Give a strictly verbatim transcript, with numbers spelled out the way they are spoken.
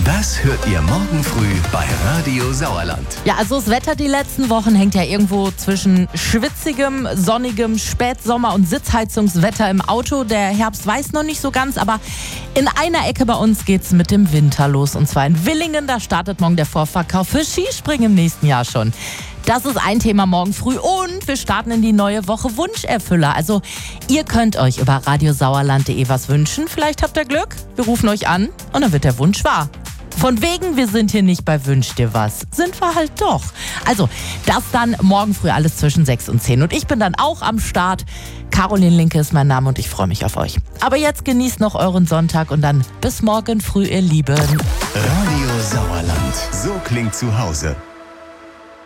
Das hört ihr morgen früh bei Radio Sauerland. Ja, also das Wetter die letzten Wochen hängt ja irgendwo zwischen schwitzigem, sonnigem Spätsommer- und Sitzheizungswetter im Auto. Der Herbst weiß noch nicht so ganz, aber in einer Ecke bei uns geht's mit dem Winter los. Und zwar in Villingen, da startet morgen der Vorverkauf für Skispringen im nächsten Jahr schon. Das ist ein Thema morgen früh und wir starten in die neue Woche Wunscherfüller. Also ihr könnt euch über radiosauerland punkt de was wünschen. Vielleicht habt ihr Glück, wir rufen euch an und dann wird der Wunsch wahr. Von wegen, wir sind hier nicht bei Wünsch dir was. Sind wir halt doch. Also, das dann morgen früh alles zwischen sechs und zehn. Und ich bin dann auch am Start. Caroline Linke ist mein Name und ich freue mich auf euch. Aber jetzt genießt noch euren Sonntag und dann bis morgen früh, ihr Lieben. Radio Sauerland. So klingt zu Hause.